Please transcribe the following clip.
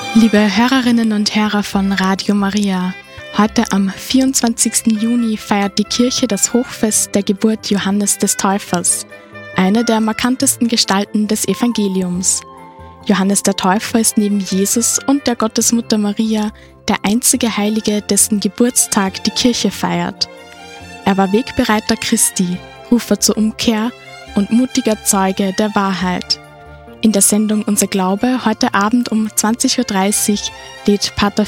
Liebe Hörerinnen und Hörer von Radio Maria, heute am 24. Juni feiert die Kirche das Hochfest der Geburt Johannes des Täufers, eine der markantesten Gestalten des Evangeliums. Johannes der Täufer ist neben Jesus und der Gottesmutter Maria der einzige Heilige, dessen Geburtstag die Kirche feiert. Er war Wegbereiter Christi, Rufer zur Umkehr und mutiger Zeuge der Wahrheit. In der Sendung Unser Glaube heute Abend um 20.30 Uhr lädt Pater